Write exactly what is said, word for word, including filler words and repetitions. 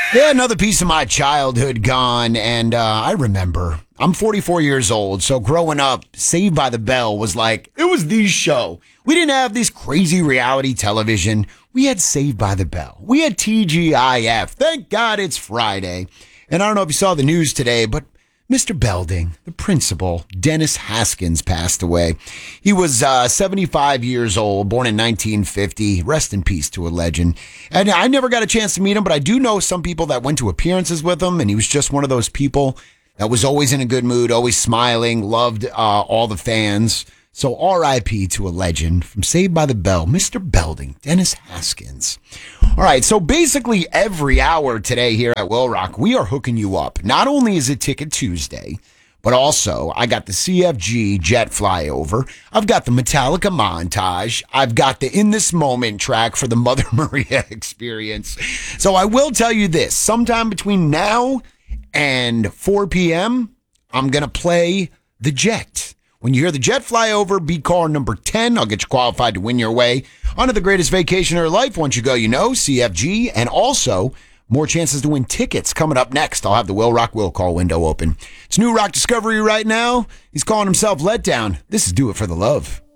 Yeah, another piece of my childhood gone, and uh, I remember. I'm forty-four years old, so growing up, Saved by the Bell was like, it was the show. We didn't have this crazy reality television. We had Saved by the Bell. We had T G I F. Thank God it's Friday. And I don't know if you saw the news today, but Mister Belding, the principal, Dennis Haskins, passed away. He was uh, seventy-five years old, born in nineteen fifty. Rest in peace to a legend. And I never got a chance to meet him, but I do know some people that went to appearances with him, and he was just one of those people that was always in a good mood, always smiling, loved uh, all the fans. So R I P to a legend from Saved by the Bell, Mister Belding, Dennis Haskins. All right, so basically every hour today here at Will Rock, we are hooking you up. Not only is it Ticket Tuesday, but also I got the C F G Jet Flyover. I've got the Metallica montage. I've got the In This Moment track for the Mother Maria experience. So I will tell you this, sometime between now and four p.m., I'm going to play the Jet. When you hear the Jet Flyover, be caller number ten. I'll get you qualified to win your way onto the greatest vacation of your life. Once you go, you know, C F G, and also more chances to win tickets coming up next. I'll have the Will Rock Will Call window open. It's New Rock Discovery right now. He's calling himself Letdown. This is Do It for the Love.